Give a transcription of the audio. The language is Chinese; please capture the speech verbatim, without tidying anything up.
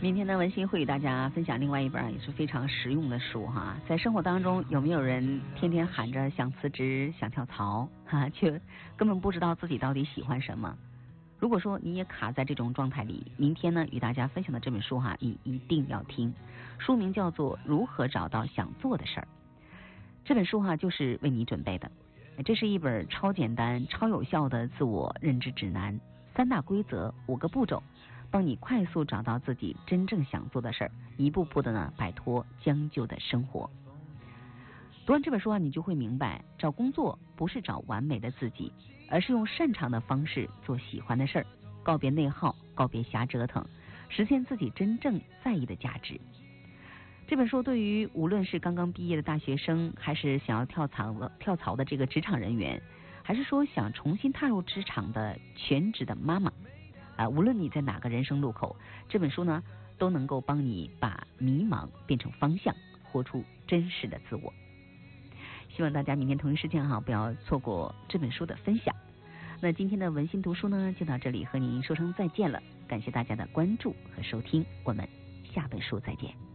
明天呢，文心会与大家分享另外一本也是非常实用的书哈。在生活当中，有没有人天天喊着想辞职、想跳槽哈，却根本不知道自己到底喜欢什么？如果说你也卡在这种状态里，明天呢与大家分享的这本书哈，你一定要听。书名叫做《如何找到想做的事儿》。这本书哈就是为你准备的。这是一本超简单、超有效的自我认知指南，三大规则，五个步骤，帮你快速找到自己真正想做的事儿，一步步的呢摆脱将就的生活。读完这本书啊，你就会明白，找工作不是找完美的自己，而是用擅长的方式做喜欢的事儿，告别内耗，告别瞎折腾，实现自己真正在意的价值。这本书对于无论是刚刚毕业的大学生，还是想要跳槽的跳槽的这个职场人员，还是说想重新踏入职场的全职的妈妈啊，无论你在哪个人生路口，这本书呢都能够帮你把迷茫变成方向，活出真实的自我。希望大家明天同一时间哈，不要错过这本书的分享。那今天的文心读书呢，就到这里和您说声再见了，感谢大家的关注和收听，我们下本书再见。